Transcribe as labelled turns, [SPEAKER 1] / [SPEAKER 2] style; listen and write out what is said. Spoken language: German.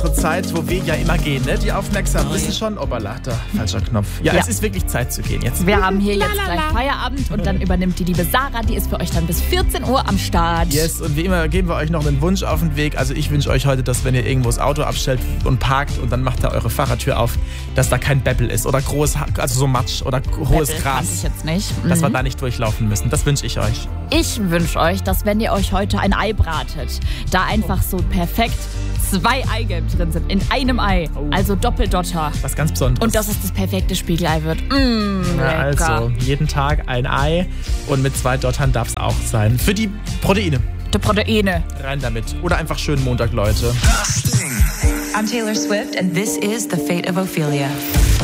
[SPEAKER 1] Zeit, wo wir ja immer gehen, ne? Die Aufmerksamen wissen schon, Oberlach, da, falscher Knopf. Ja, es ist wirklich Zeit zu gehen jetzt.
[SPEAKER 2] Wir haben hier jetzt gleich Feierabend und dann übernimmt die liebe Sarah, die ist für euch dann bis 14 Uhr am Start.
[SPEAKER 1] Yes, und wie immer geben wir euch noch einen Wunsch auf den Weg. Also ich wünsche euch heute, dass wenn ihr irgendwo das Auto abstellt und parkt und dann macht da eure Fahrradtür auf, dass da kein Beppel ist oder groß, also so Matsch oder hohes
[SPEAKER 2] Beppel
[SPEAKER 1] Gras.
[SPEAKER 2] kannte ich jetzt nicht.
[SPEAKER 1] Dass wir da nicht durchlaufen müssen. Das wünsche ich euch.
[SPEAKER 2] Ich wünsche euch, dass wenn ihr euch heute ein Ei bratet, da einfach so perfekt 2 Eigelb drin sind, in einem Ei. Also Doppeldotter.
[SPEAKER 1] Was ganz Besonderes.
[SPEAKER 2] Und dass es das perfekte Spiegelei wird.
[SPEAKER 1] Ja,
[SPEAKER 2] Lecker.
[SPEAKER 1] also jeden Tag ein Ei und mit 2 Dottern darf es auch sein. Für die Proteine.
[SPEAKER 2] Die Proteine.
[SPEAKER 1] Rein damit. Oder einfach schönen Montag, Leute.
[SPEAKER 3] I'm Taylor Swift and this is The Fate of Ophelia.